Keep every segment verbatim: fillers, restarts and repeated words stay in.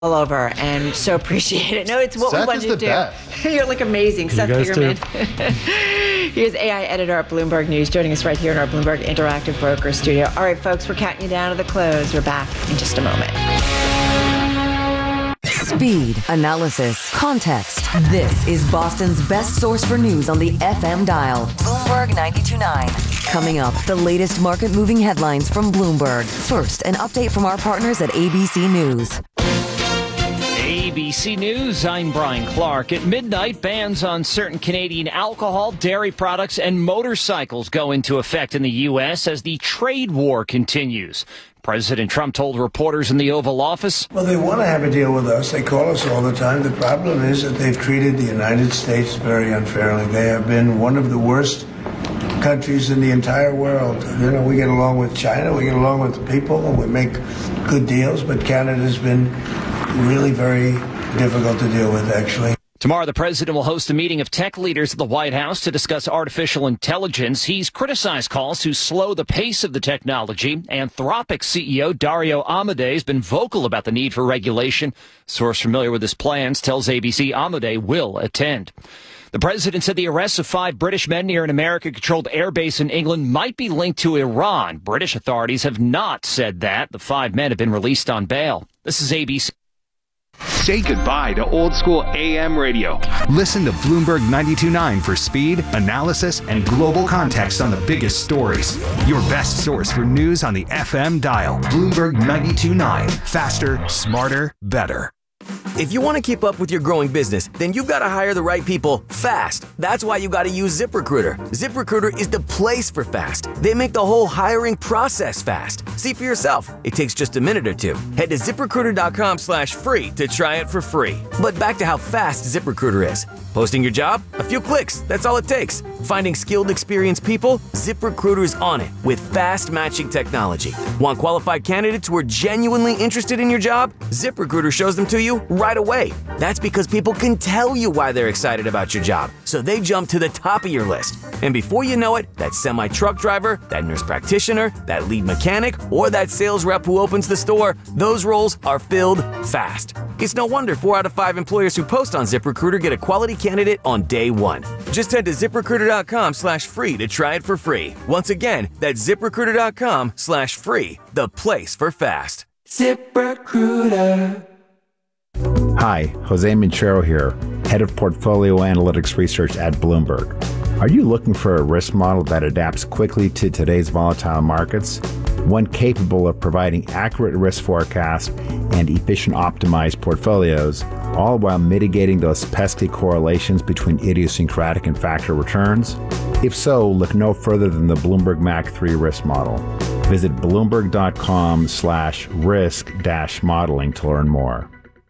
all over, and so appreciate it. No, it's what Seth we wanted is the to do. best. You're like amazing, You Seth guys Peterman. He is A I editor at Bloomberg News, joining us right here in our Bloomberg Interactive Broker studio. All right, folks, we're counting you down to the close. We're back in just a moment. Speed, analysis, context. This is Boston's best source for news on the F M dial. Bloomberg ninety-two point nine. Coming up, the latest market-moving headlines from Bloomberg. First, an update from our partners at A B C News. A B C News, I'm Brian Clark. At midnight, bans on certain Canadian alcohol, dairy products, and motorcycles go into effect in the U S as the trade war continues. President Trump told reporters in the Oval Office, well, they want to have a deal with us. They call us all the time. The problem is that they've treated the United States very unfairly. They have been one of the worst countries in the entire world. You know, we get along with China, we get along with people, and we make good deals, but Canada's been really very difficult to deal with, actually. Tomorrow, the president will host a meeting of tech leaders at the White House to discuss artificial intelligence. He's criticized calls to slow the pace of the technology. Anthropic C E O Dario Amodei has been vocal about the need for regulation. A source familiar with his plans tells A B C Amodei will attend. The president said the arrests of five British men near an American-controlled airbase in England might be linked to Iran. British authorities have not said that. The five men have been released on bail. This is A B C. Say goodbye to old school A M radio. Listen to Bloomberg ninety-two point nine for speed, analysis, and global context on the biggest stories. Your best source for news on the F M dial. Bloomberg ninety-two point nine. Faster, smarter, better. If you want to keep up with your growing business, then you've got to hire the right people fast. That's why you got to use ZipRecruiter. ZipRecruiter is the place for fast. They make the whole hiring process fast. See for yourself. It takes just a minute or two. Head to ZipRecruiter.com slash free to try it for free. But back to how fast ZipRecruiter is. Posting your job? A few clicks. That's all it takes. Finding skilled, experienced people? ZipRecruiter's on it with fast matching technology. Want qualified candidates who are genuinely interested in your job? ZipRecruiter shows them to you right away. That's because people can tell you why they're excited about your job, so they jump to the top of your list. And before you know it, that semi-truck driver, that nurse practitioner, that lead mechanic, or that sales rep who opens the store, those roles are filled fast. It's no wonder four out of five employers who post on ZipRecruiter get a quality candidate on day one. Just head to ZipRecruiter.com slash free to try it for free. Once again, that's ZipRecruiter.com slash free, the place for fast. ZipRecruiter. Hi, Jose Minchero here, Head of Portfolio Analytics Research at Bloomberg. Are you looking for a risk model that adapts quickly to today's volatile markets? One capable of providing accurate risk forecasts and efficient optimized portfolios, all while mitigating those pesky correlations between idiosyncratic and factor returns? If so, look no further than the Bloomberg M A C three risk model. Visit Bloomberg.com slash risk dash modeling to learn more.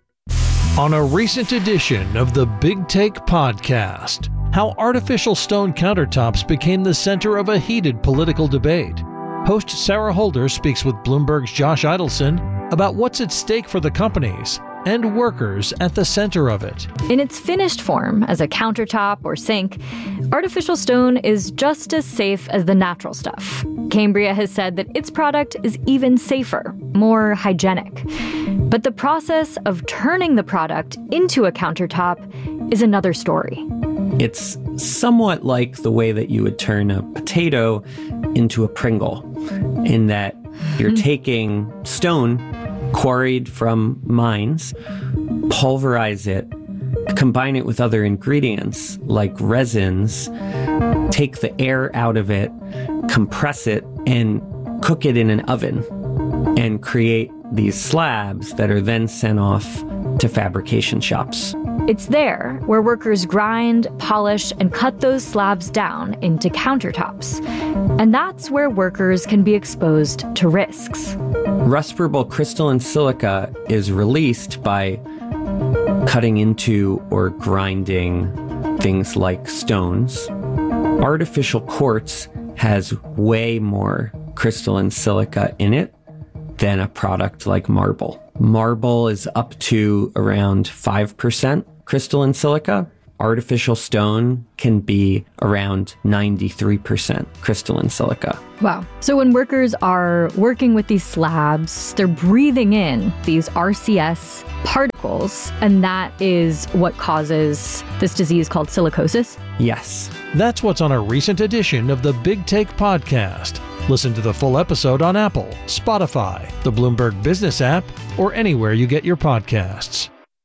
On a recent edition of the Big Take podcast, how artificial stone countertops became the center of a heated political debate. Host Sarah Holder speaks with Bloomberg's Josh Idelson about what's at stake for the companies and workers at the center of it. In its finished form, as a countertop or sink, artificial stone is just as safe as the natural stuff. Cambria has said that its product is even safer, more hygienic. But the process of turning the product into a countertop is another story. It's somewhat like the way that you would turn a potato into a Pringle, in that you're taking stone quarried from mines, pulverize it, combine it with other ingredients like resins, take the air out of it, compress it, and cook it in an oven, and create these slabs that are then sent off to fabrication shops. It's there where workers grind, polish, and cut those slabs down into countertops. And that's where workers can be exposed to risks. Rustprobable crystalline silica is released by cutting into or grinding things like stones. Artificial quartz has way more crystalline silica in it than a product like marble. Marble is up to around five percent crystalline silica. artificial stone can be around ninety-three percent crystalline silica. Wow. So when workers are working with these slabs, they're breathing in these R C S particles, and that is what causes this disease called silicosis? Yes. That's what's on a recent edition of the Big Take podcast. Listen to the full episode on Apple, Spotify, the Bloomberg Business app, or anywhere you get your podcasts.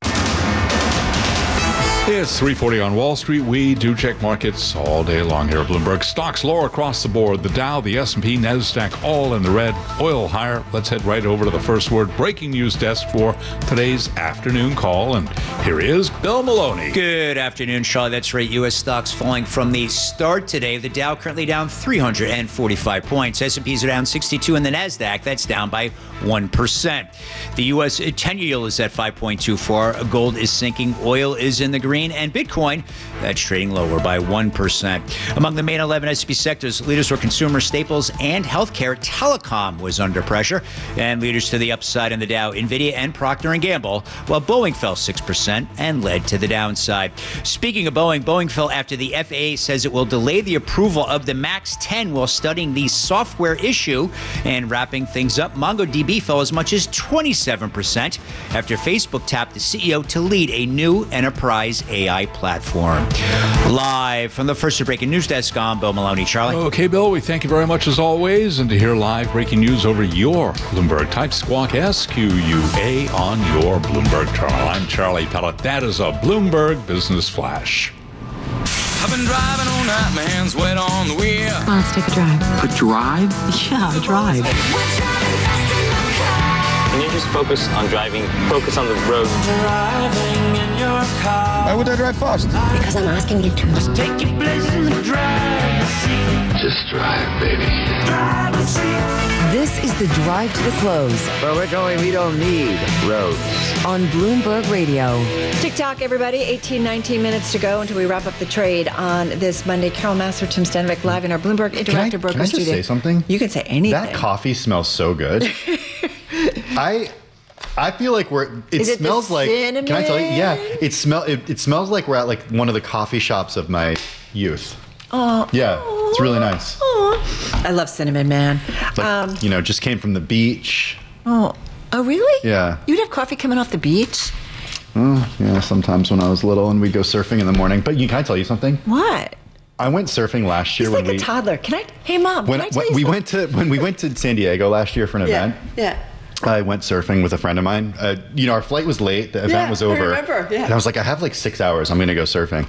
It's three forty on Wall Street. We do check markets all day long here at Bloomberg. Stocks lower across the board. The Dow, the S and P, NASDAQ, all in the red. Oil higher. Let's head right over to the first word breaking news desk for today's afternoon call. And here he is, Bill Maloney. Good afternoon, Shaw. That's right. U S stocks falling from the start today. The Dow currently down three hundred forty-five points. S and P's are down sixty-two, and the NASDAQ, that's down by one percent. The U S ten-year yield is at five point two four. Gold is sinking. Oil is in the green. And Bitcoin, that's trading lower by one percent. Among the main eleven S and P sectors, leaders were consumer staples and healthcare. Telecom was under pressure. And leaders to the upside in the Dow, NVIDIA and Procter and Gamble, while Boeing fell six percent and led to the downside. Speaking of Boeing, Boeing fell after the F A A says it will delay the approval of the MAX ten while studying the software issue. And wrapping things up, MongoDB fell as much as twenty-seven percent after Facebook tapped the C E O to lead a new enterprise A I platform. Live from the first breaking news desk, I'm Bill Maloney. Charlie. Okay, Bill, we thank you very much as always. And to hear live breaking news over your Bloomberg, type Squawk S Q U A on your Bloomberg terminal. I'm Charlie Pellet. That is a Bloomberg Business Flash. I've been driving all night, my hands wet on the wheel. Well, let's take a drive. A drive? Yeah, a drive. Can you just focus on driving? Focus on the road. Driving in your car. Why would I drive fast? Because I'm asking you to. Just take your places and drive. Just drive, baby. Drive and see. This is the Drive to the Close. But we're going, we don't need roads. On Bloomberg Radio. TikTok, everybody. eighteen, nineteen minutes to go until we wrap up the trade on this Monday. Carol Massar, Tim Stanovic, live in our Bloomberg Interactive can I, Broker can I just Studio. say something? You can say anything. That coffee smells so good. I I feel like we're it, Is it smells the like cinnamon? Can I tell you? Yeah, it smell it, it smells like we're at like one of the coffee shops of my youth. Oh, yeah, it's really nice. Oh, I love cinnamon, man. Like, Um, you know, just came from the beach. oh, oh, really? Yeah. You'd have coffee coming off the beach? Oh, yeah, sometimes when I was little and we'd go surfing in the morning. But you, can I tell you something? What? I went surfing last year He's when like we a toddler. Can I? Hey, mom. when, can I tell when you we something? went to when we went to San Diego last year for an Yeah. event. Yeah. I went surfing with a friend of mine. Uh, you know, our flight was late. The event Yeah, was I over. remember, yeah. And I was like, I have like six hours. I'm going to go surfing.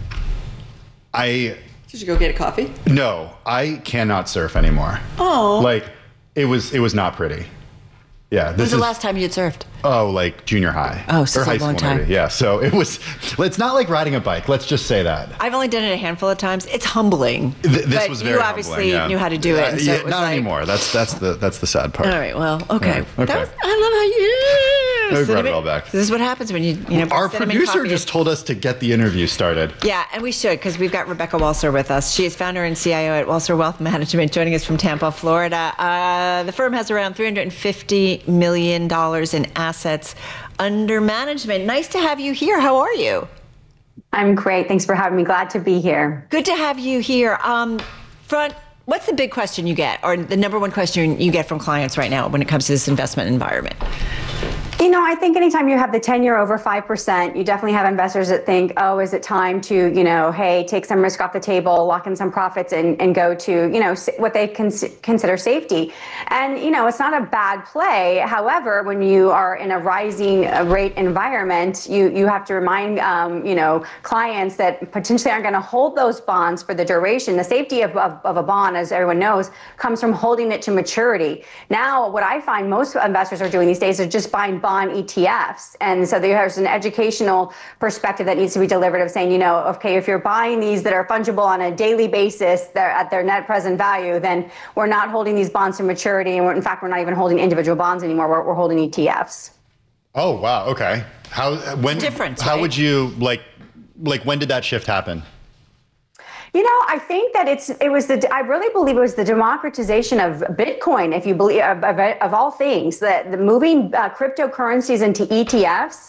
I Did you go get a coffee? no, I cannot surf anymore. Oh. Like it was it was not pretty. Yeah, When this was the is last time you had surfed? oh like junior high. Oh, so or it's a high long school time. maybe. Yeah, so it was. It's not like riding a bike. Let's just say that. I've only done it a handful of times. It's humbling. Th- this but was very you humbling, obviously yeah. knew how to do it. Uh, And so yeah, it was not like, anymore. That's that's the that's the sad part. All right. Well, okay. Yeah, okay. That was, I love how you. We brought it Cinnamon- all back. This is what happens when you you know. Our put cinnamon producer coffee- just told us to get the interview started. Yeah, and we should because we've got Rebecca Walser with us. She is founder and C I O at Walser Wealth Management, joining us from Tampa, Florida. Uh, the firm has around three hundred fifty million dollars in assets under management. Nice to have you here. How are you? I'm great. Thanks for having me. Glad to be here. Good to have you here. Um, front, what's the big question you get, or the number one question you get from clients right now when it comes to this investment environment? You know, I think anytime you have the ten-year over five percent, you definitely have investors that think, oh, is it time to, you know, hey, take some risk off the table, lock in some profits and, and go to, you know, what they cons- consider safety. And, you know, it's not a bad play. However, when you are in a rising rate environment, you, you have to remind, um, you know, clients that potentially aren't going to hold those bonds for the duration. The safety of, of, of a bond, as everyone knows, comes from holding it to maturity. Now, what I find most investors are doing these days is just buying bonds E T Fs. And so there's an educational perspective that needs to be delivered of saying, you know, okay, if you're buying these that are fungible on a daily basis, they're at their net present value, then we're not holding these bonds to maturity. And we're, in fact, we're not even holding individual bonds anymore. We're, we're holding E T Fs. Oh, wow. Okay. How, when, difference, how right? would you like, like, when did that shift happen? You know, I think that it's it was the I really believe it was the democratization of Bitcoin, if you believe of, of, of all things, that the moving uh, cryptocurrencies into E T Fs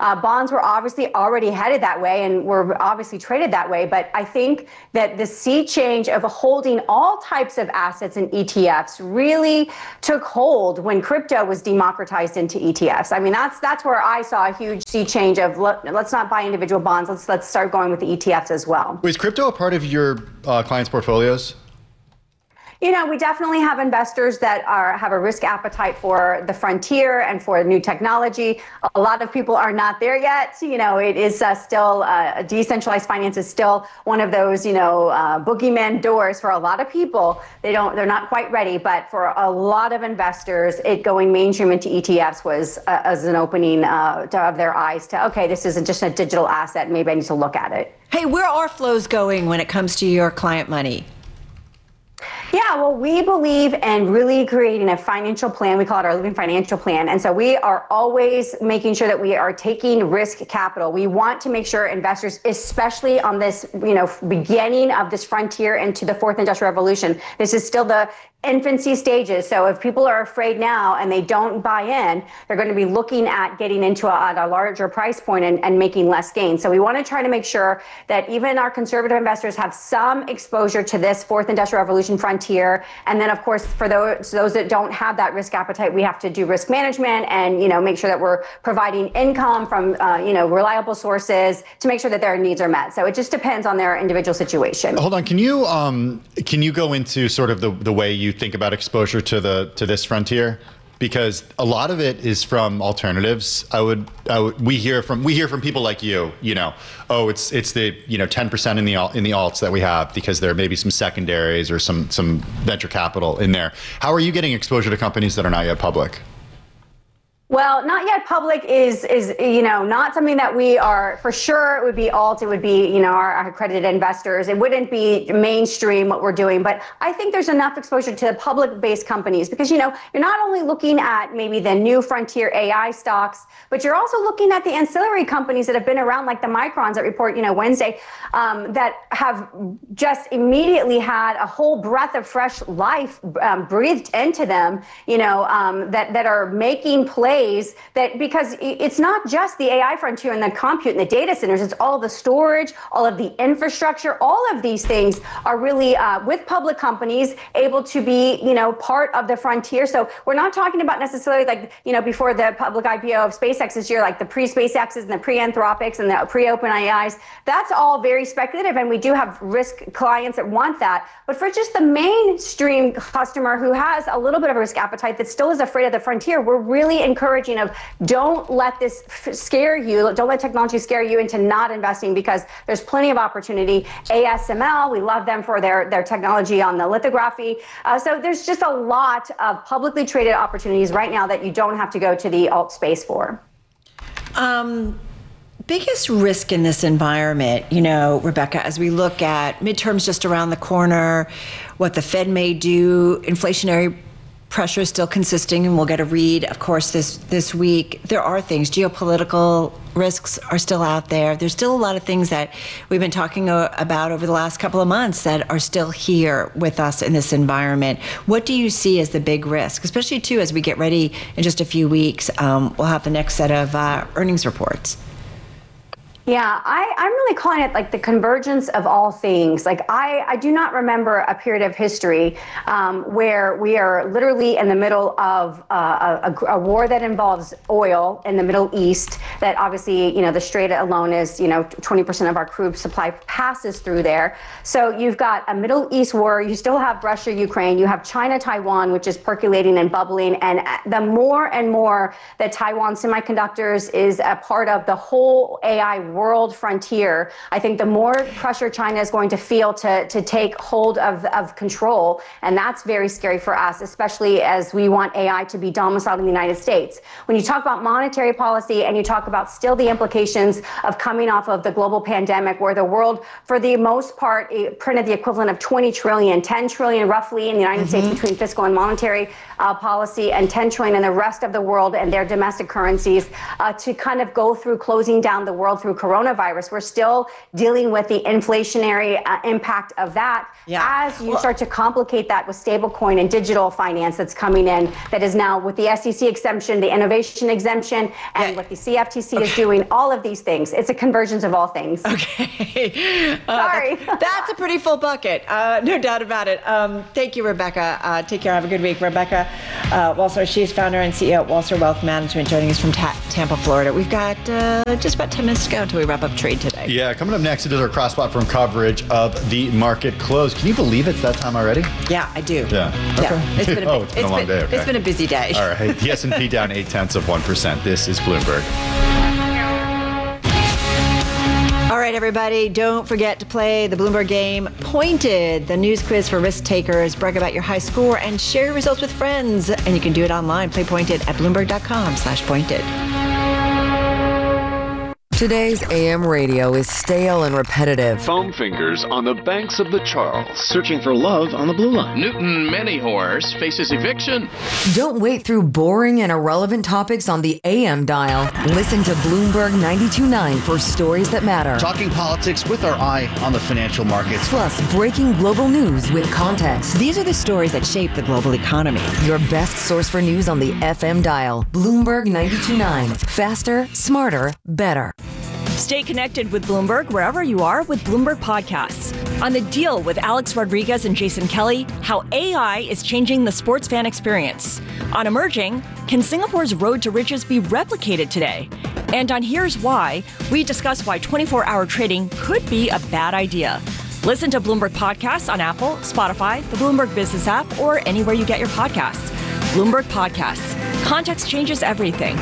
Uh, bonds were obviously already headed that way and were obviously traded that way. But I think that the sea change of holding all types of assets in E T Fs really took hold when crypto was democratized into E T Fs. I mean, that's that's where I saw a huge sea change of let, let's not buy individual bonds. Let's let's start going with the E T Fs as well. Is crypto a part of your uh, clients' portfolios? You know, we definitely have investors that are have a risk appetite for the frontier and for new technology. A lot of people are not there yet. You know, it is uh, still uh, decentralized finance is still one of those, you know, uh, boogeyman doors for a lot of people. They don't, they're not quite ready. But for a lot of investors, it going mainstream into E T Fs was uh, as an opening uh, to, of their eyes to, okay, this isn't just a digital asset. Maybe I need to look at it. Hey, where are flows going when it comes to your client money? Yeah, well, we believe in really creating a financial plan. We call it our living financial plan. And so we are always making sure that we are taking risk capital. We want to make sure investors, especially on this, you know, beginning of this frontier into the fourth industrial revolution, this is still the infancy stages. So if people are afraid now and they don't buy in, they're going to be looking at getting into a, at a larger price point and, and making less gain. So we want to try to make sure that even our conservative investors have some exposure to this fourth industrial revolution frontier. And then, of course, for those those that don't have that risk appetite, we have to do risk management and, you know, make sure that we're providing income from, uh, you know, reliable sources to make sure that their needs are met. So it just depends on their individual situation. Hold on, can you um, can you go into sort of the, the way you think about exposure to the to this frontier? Because a lot of it is from alternatives. I would, I would we hear from we hear from people like you, you know, oh, it's it's the, you know, ten percent in the in the alts that we have because there may be some secondaries or some some venture capital in there. How are you getting exposure to companies that are not yet public? Well, not yet public is, is you know, not something that we are, for sure it would be alt, it would be, you know, our, our accredited investors. It wouldn't be mainstream what we're doing, but I think there's enough exposure to the public-based companies because, you know, you're not only looking at maybe the new frontier A I stocks, but you're also looking at the ancillary companies that have been around, like the Microns that report, you know, Wednesday, um, that have just immediately had a whole breath of fresh life um, breathed into them, you know, um, that, that are making plays that, because it's not just the A I frontier and the compute and the data centers, it's all the storage, all of the infrastructure, all of these things are really uh, with public companies able to be, you know, part of the frontier. So we're not talking about necessarily like, you know, before the public I P O of SpaceX this year, like the pre-SpaceXs and the pre-Anthropics and the pre-OpenAIs. That's all very speculative, and we do have risk clients that want that. But for just the mainstream customer who has a little bit of a risk appetite that still is afraid of the frontier, we're really encouraging of don't let this f- scare you. Don't let technology scare you into not investing, because there's plenty of opportunity. A S M L, we love them for their, their technology on the lithography. Uh, so there's just a lot of publicly traded opportunities right now that you don't have to go to the alt space for. Um, biggest risk in this environment, you know, Rebecca, as we look at midterms just around the corner, what the Fed may do, inflationary pressure is still consisting, and we'll get a read, of course, this this week. There are things, geopolitical risks are still out there. There's still a lot of things that we've been talking about over the last couple of months that are still here with us in this environment. What do you see as the big risk, especially too as we get ready in just a few weeks? Um, we'll have the next set of uh, earnings reports. Yeah, I, I'm really calling it like the convergence of all things. Like I, I do not remember a period of history um, where we are literally in the middle of uh, a, a war that involves oil in the Middle East. That obviously, you know, the Strait alone is, you know, twenty percent of our crude supply passes through there. So you've got a Middle East war. You still have Russia, Ukraine. You have China, Taiwan, which is percolating and bubbling. And the more and more that Taiwan Semiconductors is a part of the whole A I world frontier, I think the more pressure China is going to feel to, to take hold of, of control. And that's very scary for us, especially as we want A I to be domiciled in the United States. When you talk about monetary policy and you talk about still the implications of coming off of the global pandemic, where the world, for the most part, printed the equivalent of twenty trillion, ten trillion roughly in the United mm-hmm. States between fiscal and monetary uh, policy, and ten trillion in the rest of the world and their domestic currencies, uh, to kind of go through closing down the world through coronavirus. We're still dealing with the inflationary uh, impact of that. Yeah. As you start to complicate that with stablecoin and digital finance that's coming in, that is now with the S E C exemption, the innovation exemption, and yeah. what the C F T C okay. is doing, all of these things. It's a convergence of all things. Okay. Uh, Sorry. That's, that's a pretty full bucket. Uh, no doubt about it. Um, thank you, Rebecca. Uh, take care. Have a good week. Rebecca uh, Walser, she's founder and C E O at Walser Wealth Management, joining us from Ta- Tampa, Florida. We've got uh, just about ten minutes to go until we wrap up trade today. Yeah, coming up next, it is our cross-platform coverage of the market close. Can you believe it's that time already? Yeah, I do. Yeah. Okay. Yeah. It's been a, oh, it's been it's a long been, day. Okay. It's been a busy day. All right. The S and P down eight tenths of one percent. This is Bloomberg. All right, everybody, don't forget to play the Bloomberg game Pointed, the news quiz for risk takers. Brag about your high score and share your results with friends. And you can do it online. Play Pointed at Bloomberg.com slash pointed. Today's A M radio is stale and repetitive. Foam fingers on the banks of the Charles. Searching for love on the blue line. Newton Many Horse faces eviction. Don't wait through boring and irrelevant topics on the A M dial. Listen to Bloomberg ninety-two point nine for stories that matter. Talking politics with our eye on the financial markets. Plus, breaking global news with context. These are the stories that shape the global economy. Your best source for news on the F M dial. Bloomberg ninety-two point nine. Faster, smarter, better. Stay connected with Bloomberg wherever you are with Bloomberg Podcasts. On The Deal with Alex Rodriguez and Jason Kelly, how A I is changing the sports fan experience. On Emerging, can Singapore's road to riches be replicated today? And on Here's Why, we discuss why twenty-four hour trading could be a bad idea. Listen to Bloomberg Podcasts on Apple, Spotify, the Bloomberg Business app, or anywhere you get your podcasts. Bloomberg Podcasts. Context changes everything.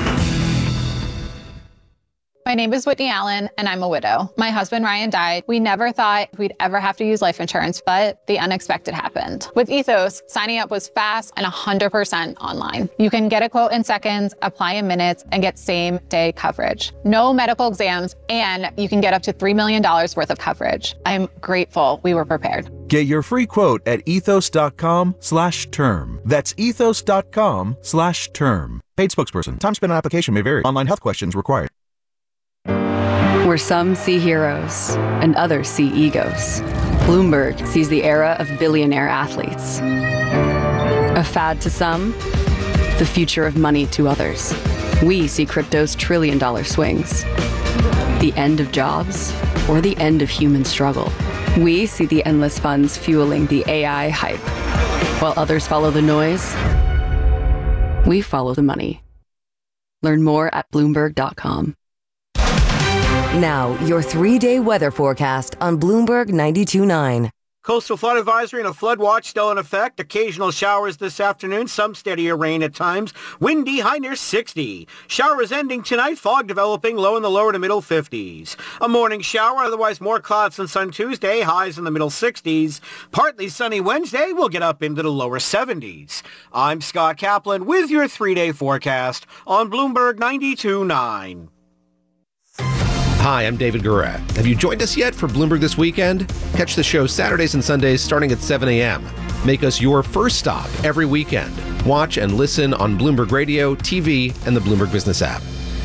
My name is Whitney Allen, and I'm a widow. My husband, Ryan, died. We never thought we'd ever have to use life insurance, but the unexpected happened. With Ethos, signing up was fast and one hundred percent online. You can get a quote in seconds, apply in minutes, and get same-day coverage. No medical exams, and you can get up to three million dollars worth of coverage. I'm grateful we were prepared. Get your free quote at ethos.com slash term. That's ethos.com slash term. Paid spokesperson. Time spent on application may vary. Online health questions required. Where some see heroes and others see egos, Bloomberg sees the era of billionaire athletes. A fad to some, the future of money to others. We see crypto's trillion dollar swings. The end of jobs or the end of human struggle. We see the endless funds fueling the A I hype. While others follow the noise, we follow the money. Learn more at Bloomberg dot com. Now, your three-day weather forecast on Bloomberg ninety-two point nine. Coastal flood advisory and a flood watch still in effect. Occasional showers this afternoon, some steadier rain at times. Windy, high near sixty. Showers ending tonight, fog developing, low in the lower to middle fifties. A morning shower, otherwise more clouds than sun Tuesday, highs in the middle sixties. Partly sunny Wednesday, we'll get up into the lower seventies. I'm Scott Kaplan with your three-day forecast on Bloomberg ninety-two point nine. Hi, I'm David Guerra. Have you joined us yet for Bloomberg This Weekend? Catch the show Saturdays and Sundays starting at seven a.m. Make us your first stop every weekend. Watch and listen on Bloomberg Radio, T V, and the Bloomberg Business app.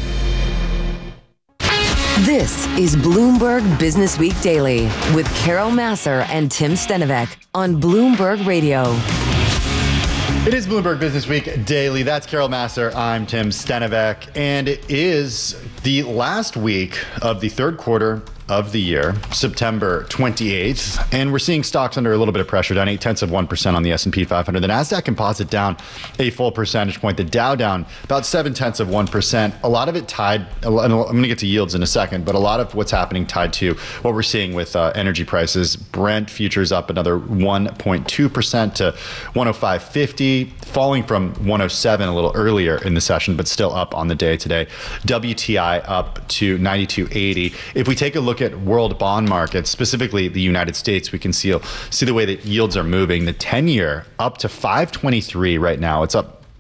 This is Bloomberg Business Week Daily with Carol Massar and Tim Stenovec on Bloomberg Radio. It is Bloomberg Business Week Daily. That's Carol Massar. I'm Tim Stenovec. And it is the last week of the third quarter of the year, September twenty-eighth. And we're seeing stocks under a little bit of pressure, down eight tenths of one percent on the S and P five hundred. The NASDAQ Composite down a full percentage point. The Dow down about seven tenths of one percent. A lot of it tied, I'm going to get to yields in a second, but a lot of what's happening tied to what we're seeing with uh, energy prices. Brent futures up another one point two percent to one oh five fifty, falling from one oh seven a little earlier in the session, but still up on the day today. W T I up to ninety-two eighty. If we take a look at world bond markets, specifically the United States, we can see, see the way that yields are moving. The ten-year up to five twenty-three right now. It's up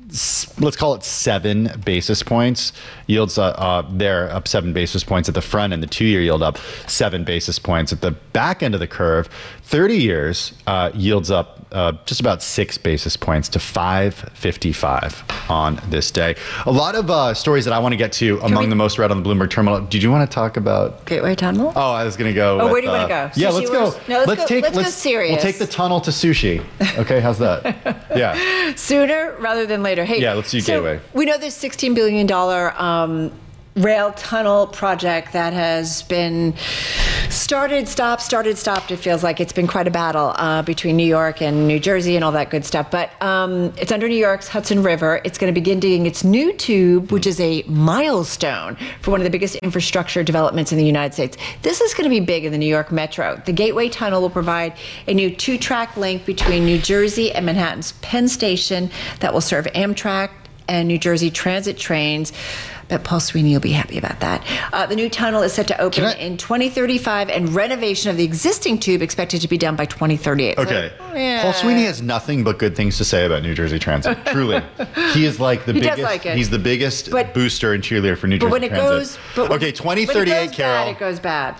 let's call it seven basis points. Yields uh, uh, there up seven basis points at the front, and the two-year yield up seven basis points at the back end of the curve. thirty years uh, yields up uh, just about six basis points to five fifty-five on this day. A lot of uh, stories that I want to get to among we, the most read on the Bloomberg terminal. Did you want to talk about Gateway Tunnel? Oh, I was going to go. Oh, with, where do you uh, want to go? Yeah, Sushi let's Wars? go. No, let's, let's go. take. Let's, let's go serious. We'll take the tunnel to sushi. Okay, how's that? Yeah. Sooner rather than later. Hey. Yeah, let's do so Gateway. We know there's sixteen billion dollars um, rail tunnel project that has been started, stopped, started, stopped. It feels like it's been quite a battle uh, between New York and New Jersey and all that good stuff. But um, it's under New York's Hudson River. It's going to begin digging its new tube, which is a milestone for one of the biggest infrastructure developments in the United States. This is going to be big in the New York Metro. The Gateway Tunnel will provide a new two-track link between New Jersey and Manhattan's Penn Station that will serve Amtrak and New Jersey Transit trains. I bet Paul Sweeney will be happy about that. Uh, the new tunnel is set to open I- in twenty thirty-five, and renovation of the existing tube expected to be done by twenty thirty-eight. Okay. So, yeah. Paul Sweeney has nothing but good things to say about New Jersey Transit. Truly. He is like the he biggest. Does like it. He's the biggest but, booster and cheerleader for New but Jersey when it Transit. Goes, but okay, twenty thirty-eight, when it goes Carol. Bad, it goes bad.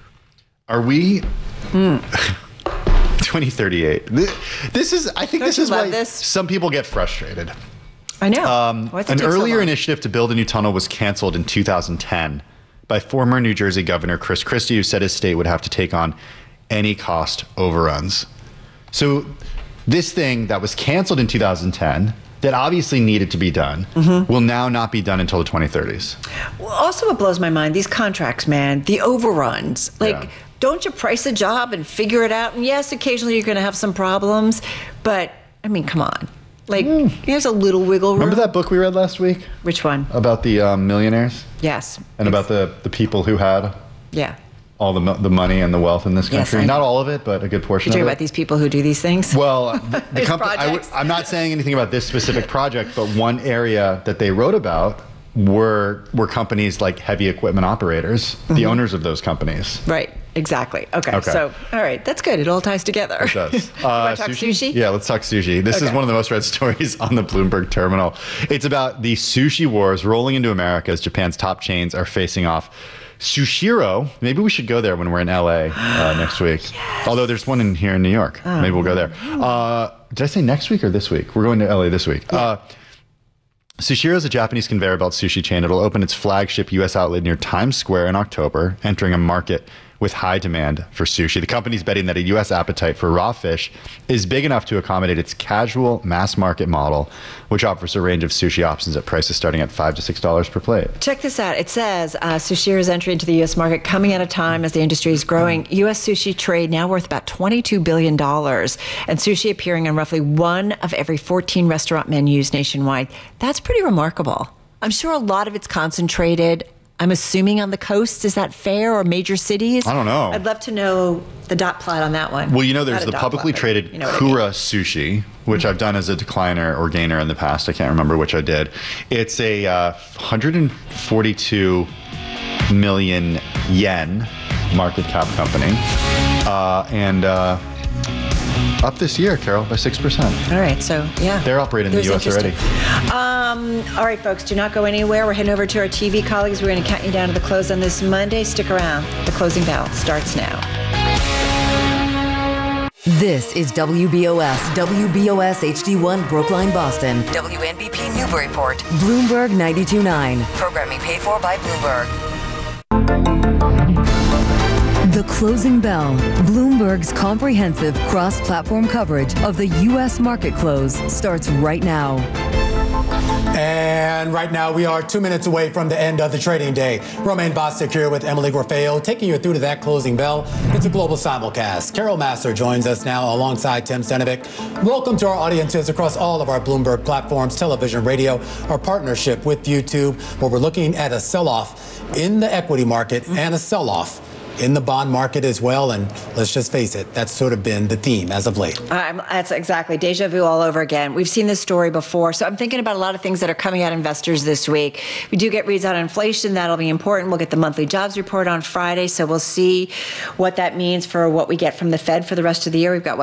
Are we? Mm. twenty thirty-eight. This is. I think Don't this you is love why this? some people get frustrated. I know. Um, Why does it an take so earlier long? initiative to build a new tunnel was canceled in two thousand ten by former New Jersey Governor Chris Christie, who said his state would have to take on any cost overruns. So this thing that was canceled in two thousand ten, that obviously needed to be done, mm-hmm. will now not be done until the twenty thirties. Well, also, what blows my mind, these contracts, man, the overruns. Like, Yeah. don't you price a job and figure it out? And yes, occasionally you're going to have some problems, but I mean, come on. Like, mm. there's a little wiggle room. Remember that book we read last week? Which one? About the um, millionaires? Yes. And about the, the people who had yeah. all the mo- the money and the wealth in this country. Yes, Not all of it, but a good portion You're talking of it. about these people who do these things? Well, the, the These company. I w- I'm not saying anything about this specific project, but one area that they wrote about were were companies like heavy equipment operators, mm-hmm. the owners of those companies. Right. Exactly. Okay. Okay. So, all right. That's good. It all ties together. It does. Uh, Uh, talk sushi? sushi? Yeah, let's talk sushi. This Okay. is one of the most read stories on the Bloomberg terminal. It's about the sushi wars rolling into America as Japan's top chains are facing off. Sushiro, maybe we should go there when we're in L A uh, next week. Yes. Although there's one in here in New York. Oh. Maybe we'll go there. Uh, did I say next week or this week? We're going to L A this week. Yeah. Uh, Sushiro is a Japanese conveyor belt sushi chain. It'll open its flagship U S outlet near Times Square in October, entering a market with high demand for sushi. The company's betting that a U S appetite for raw fish is big enough to accommodate its casual mass market model, which offers a range of sushi options at prices starting at five to six dollars per plate. Check this out. It says uh, Sushiro's entry into the U S market coming at a time as the industry is growing. U S sushi trade now worth about twenty-two billion dollars, and sushi appearing on roughly one of every fourteen restaurant menus nationwide. That's pretty remarkable. I'm sure a lot of it's concentrated, I'm assuming, on the coast. Is that fair? Or major cities? I don't know. I'd love to know the dot plot on that one. Well, you know, there's Not a the dot publicly plot, but traded you know what I Kura mean. Sushi, which I've done as a decliner or gainer in the past. I can't remember which I did. It's a uh, one hundred forty-two million yen market cap company. Uh, and uh, up this year, Carol, by six percent. All right, so yeah. They're operating in the U S There's already. Um, all right, folks, do not go anywhere. We're heading over to our T V colleagues. We're going to count you down to the close on this Monday. Stick around. The closing bell starts now. This is W B O S, W B O S H D one Brookline, Boston. W N B P Newburyport. Bloomberg ninety-two point nine. Programming paid for by Bloomberg. The Closing Bell, Bloomberg's comprehensive cross-platform coverage of the U S market close, starts right now. And right now we are two minutes away from the end of the trading day. Romaine Bostick here with Emily Grafeo, taking you through to that closing bell. It's a global simulcast. Carol Massar joins us now alongside Tim Stenovic. Welcome to our audiences across all of our Bloomberg platforms, television, radio, our partnership with YouTube, where we're looking at a sell-off in the equity market and a sell-off in the bond market as well. And let's just face it, that's sort of been the theme as of late. Um, that's exactly deja vu all over again. We've seen this story before. So I'm thinking about a lot of things that are coming at investors this week. We do get reads on inflation. That'll be important. We'll get the monthly jobs report on Friday. So we'll see what that means for what we get from the Fed for the rest of the year. We've got, what,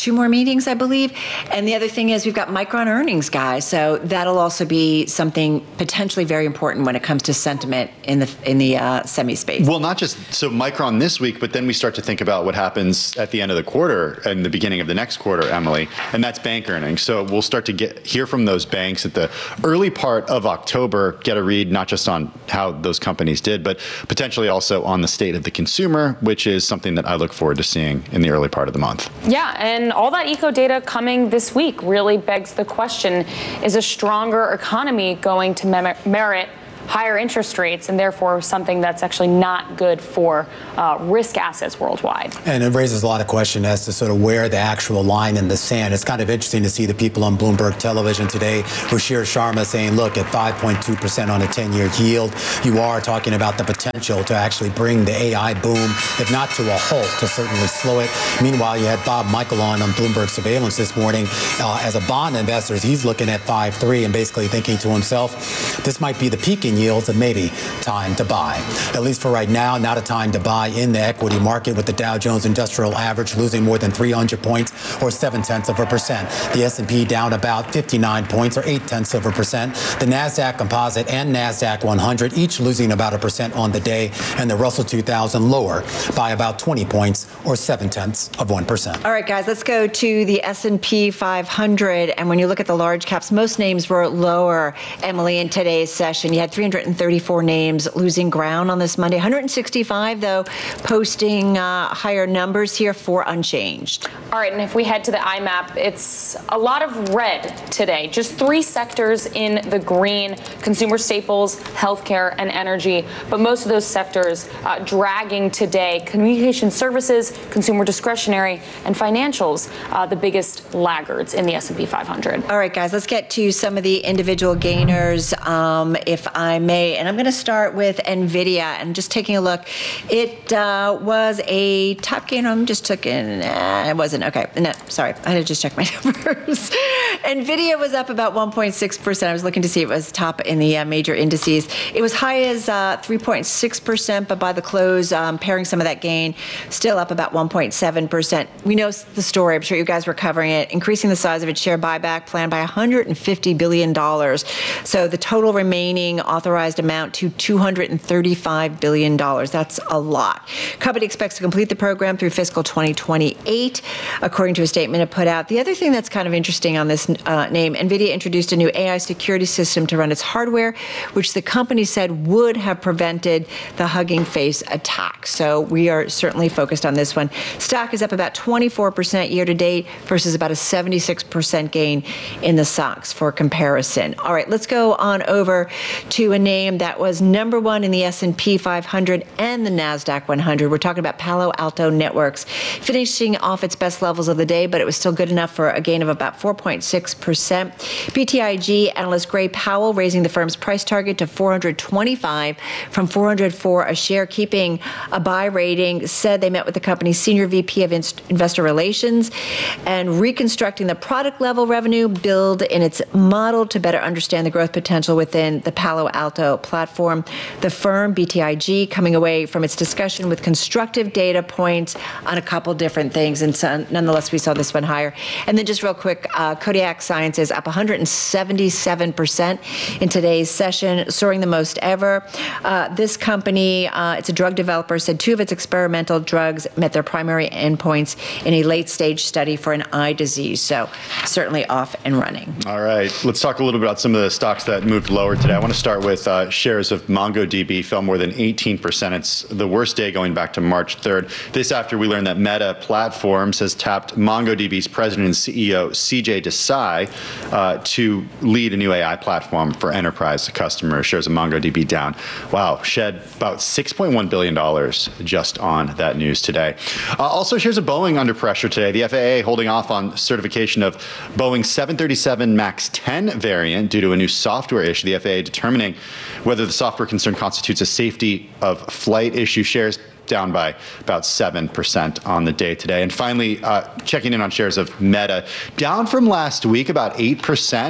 two more meetings, I believe. And the other thing is we've got Micron earnings, guys. So that'll also be something potentially very important when it comes to sentiment in the in the uh, semi space. Well, not just so Micron this week, but then we start to think about what happens at the end of the quarter and the beginning of the next quarter, Emily, and that's bank earnings. So we'll start to get hear from those banks at the early part of October, get a read not just on how those companies did, but potentially also on the state of the consumer, which is something that I look forward to seeing in the early part of the month. Yeah, and all that eco data coming this week really begs the question, is a stronger economy going to mer- merit higher interest rates and therefore something that's actually not good for uh, risk assets worldwide? And it raises a lot of questions as to sort of where the actual line in the sand. It's kind of interesting to see the people on Bloomberg television today, Ruchir Sharma, saying, look, at five point two percent on a ten-year yield, you are talking about the potential to actually bring the A I boom, if not to a halt, to certainly slow it. Meanwhile, you had Bob Michael on on Bloomberg Surveillance this morning. Uh, as a bond investor, he's looking at five point three and basically thinking to himself, this might be the peak in yields and maybe time to buy. At least for right now, not a time to buy in the equity market, with the Dow Jones Industrial Average losing more than three hundred points or seven tenths of a percent. The S and P down about fifty-nine points or eight tenths of a percent. The NASDAQ Composite and NASDAQ one hundred each losing about a percent on the day, and the Russell two thousand lower by about twenty points or seven tenths of one percent. All right, guys, let's go to the S and P five hundred. And when you look at the large caps, most names were lower, Emily, in today's session. You had three hundred thirty-four names losing ground on this Monday. one hundred sixty-five, though, posting uh, higher numbers here, for unchanged. All right, and if we head to the I MAP, it's a lot of red today. Just three sectors in the green: consumer staples, healthcare, and energy. But most of those sectors uh, dragging today: communication services, consumer discretionary, and financials, uh, the biggest laggards in the S and P five hundred. All right, guys, let's get to some of the individual gainers, um, if I may. And I'm going to start with NVIDIA, and just taking a look. It uh, was a top gainer. I'm just looking. Nah, it wasn't. Okay. No, sorry. I had to just check my numbers. NVIDIA was up about one point six percent. I was looking to see if it was top in the uh, major indices. It was high as uh, three point six percent, but by the close, um, pairing some of that gain, still up about one point seven percent. We know the story. I'm sure you guys were covering it. Increasing the size of its share buyback plan by one hundred fifty billion dollars. So the total remaining authorized amount to two hundred thirty-five billion dollars. That's a lot. Company expects to complete the program through fiscal twenty twenty-eight, according to a statement it put out. The other thing that's kind of interesting on this uh, name, NVIDIA introduced a new A I security system to run its hardware, which the company said would have prevented the Hugging Face attack. So we are certainly focused on this one. Stock is up about twenty-four percent year to date versus about a seventy-six percent gain in the S O X for comparison. All right, let's go on over to a name that was number one in the S and P five hundred and the NASDAQ one hundred. We're talking about Palo Alto Networks, finishing off its best levels of the day, but it was still good enough for a gain of about four point six percent. B T I G analyst Gray Powell raising the firm's price target to four hundred twenty-five from four hundred four a share, keeping a buy rating. Said they met with the company's senior V P of Investor Relations and reconstructing the product level revenue build in its model to better understand the growth potential within the Palo Alto platform. The firm, B T I G, coming away from its discussion with constructive data points on a couple different things. And so, nonetheless, we saw this one higher. And then just real quick, uh, Kodiak Sciences up one hundred seventy-seven percent in today's session, soaring the most ever. Uh, this company, uh, it's a drug developer, said two of its experimental drugs met their primary endpoints in a late-stage study for an eye disease. So certainly off and running. All right. Let's talk a little bit about some of the stocks that moved lower today. I want to start with uh, shares of MongoDB fell more than eighteen percent. It's the worst day going back to March third. This after we learned that Meta Platforms has tapped MongoDB's president and C E O, C J Desai, uh, to lead a new A I platform for enterprise customers. Shares of MongoDB down. Wow, shed about six point one billion dollars just on that news today. Uh, also, shares of Boeing under pressure today. The F A A holding off on certification of Boeing's seven thirty-seven MAX ten variant due to a new software issue. The F A A determining whether the software concern constitutes a safety of flight issue. Shares down by about seven percent on the day today. And finally, uh, checking in on shares of Meta, down from last week about eight percent.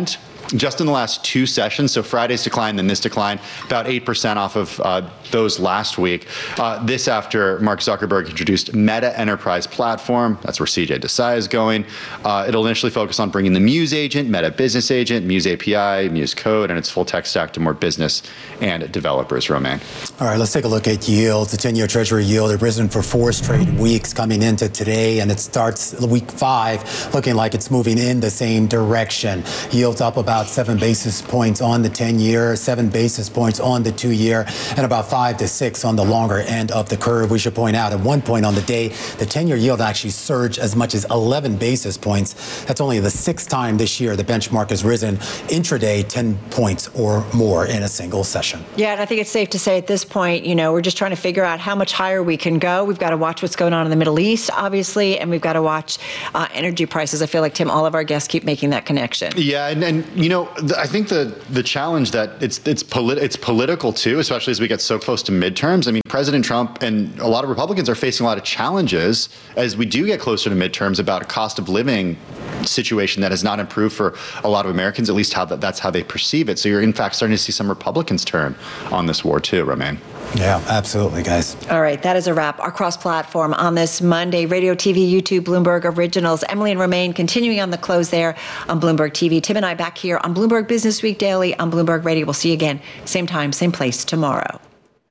just in the last two sessions, so Friday's decline, then this decline, about eight percent off of uh, those last week. Uh, this after Mark Zuckerberg introduced Meta Enterprise Platform. That's where C J Desai is going. Uh, it'll initially focus on bringing the Muse agent, Meta Business Agent, Muse A P I, Muse Code, and its full tech stack to more business and developers. Romain. All right, let's take a look at yields. The ten-year Treasury yield has risen for four straight weeks coming into today, and it starts week five looking like it's moving in the same direction. Yields up about seven basis points on the ten-year, seven basis points on the two-year, and about five to six on the longer end of the curve. We should point out at one point on the day, the ten-year yield actually surged as much as eleven basis points. That's only the sixth time this year the benchmark has risen intraday ten points or more in a single session. Yeah, and I think it's safe to say at this point, you know, we're just trying to figure out how much higher we can go. We've got to watch what's going on in the Middle East, obviously, and we've got to watch uh, energy prices. I feel like, Tim, all of our guests keep making that connection. Yeah, and, and you know, the, I think the the challenge that it's it's polit- it's political too, especially as we get so close to midterms. I mean, President Trump and a lot of Republicans are facing a lot of challenges as we do get closer to midterms about a cost of living situation that has not improved for a lot of Americans, at least how that, that's how they perceive it. So you're in fact starting to see some Republicans turn on this war too, Romain. Yeah, absolutely, guys. All right, that is a wrap. Our cross-platform on this Monday, radio, T V, YouTube, Bloomberg Originals. Emily and Romain continuing on the close there on Bloomberg T V. Tim and I back here on Bloomberg Business Week Daily on Bloomberg Radio. We'll see you again, same time, same place tomorrow.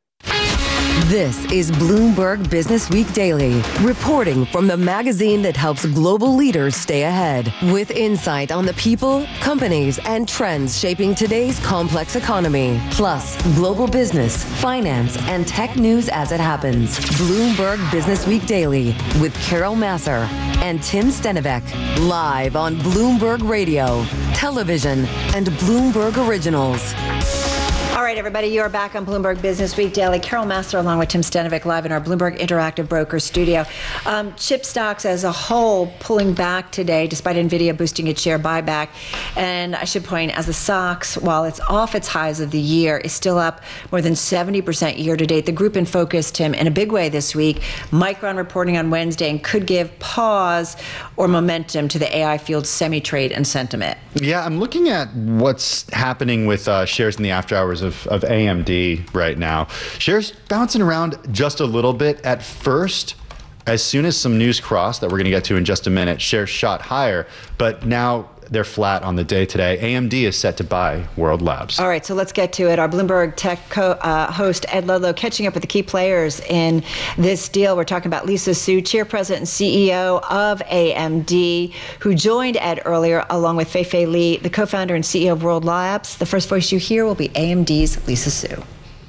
This is Bloomberg Business Week Daily, reporting from the magazine that helps global leaders stay ahead, with insight on the people, companies, and trends shaping today's complex economy, plus global business, finance, and tech news as it happens. Bloomberg Business Week Daily with Carol Massar and Tim Stenivek, live on Bloomberg Radio, television, and Bloomberg Originals. All right, everybody, you are back on Bloomberg Business Week Daily. Carol Massar along with Tim Stenivek live in our Bloomberg Interactive Brokers studio. Um, chip stocks as a whole pulling back today despite NVIDIA boosting its share buyback. And I should point, as the S O X, while it's off its highs of the year, is still up more than seventy percent year to date. The group in focus, Tim, in a big way this week. Micron reporting on Wednesday and could give pause or momentum to the A I-fueled semi-trade and sentiment. Yeah, I'm looking at what's happening with uh, shares in the after hours of, of A M D right now. Shares bouncing around just a little bit at first. As soon as some news crossed that we're going to get to in just a minute, shares shot higher, but now they're flat on the day today. A M D is set to buy World Labs. All right, so let's get to it. Our Bloomberg Tech co- uh, host, Ed Ludlow, catching up with the key players in this deal. We're talking about Lisa Su, Chair, President, and C E O of A M D, who joined Ed earlier, along with Fei Fei Li, the co-founder and C E O of World Labs. The first voice you hear will be A M D's Lisa Su.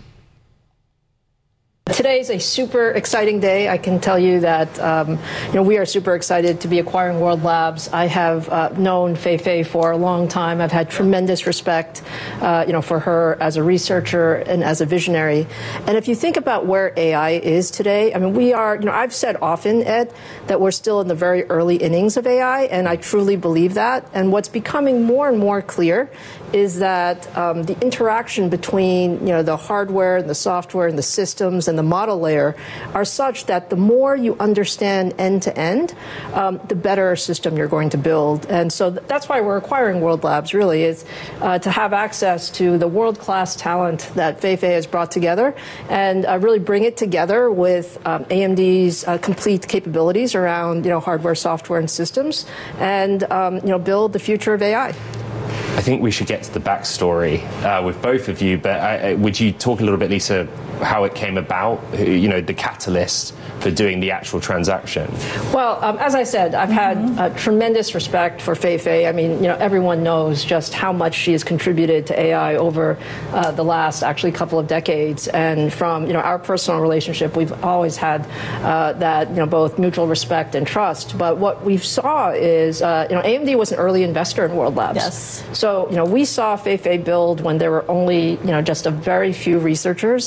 Today is a super exciting day. I can tell you that um, you know we are super excited to be acquiring World Labs. I have uh, known Fei Fei for a long time. I've had tremendous respect, uh, you know, for her as a researcher and as a visionary. And if you think about where A I is today, I mean, we are. You know, I've said often, Ed, that we're still in the very early innings of A I, and I truly believe that. And what's becoming more and more clear is that um, the interaction between you know the hardware and the software and the systems and the model layer are such that the more you understand end to end, um, the better system you're going to build. And so th- that's why we're acquiring World Labs, really, is uh, to have access to the world-class talent that Fei Fei has brought together and uh, really bring it together with um, A M D's uh, complete capabilities around you know hardware, software, and systems, and um, you know build the future of A I. I think we should get to the backstory uh, with both of you, but uh, would you talk a little bit, Lisa, how it came about, you know, the catalyst for doing the actual transaction? Well, um, as I said, I've had uh, tremendous respect for Fei Fei. I mean, you know, everyone knows just how much she has contributed to A I over uh, the last actually couple of decades. And from, you know, our personal relationship, we've always had uh, that, you know, both mutual respect and trust. But what we saw is, uh, you know, A M D was an early investor in World Labs. Yes. So, you know, we saw Fei Fei build when there were only, you know, just a very few researchers and really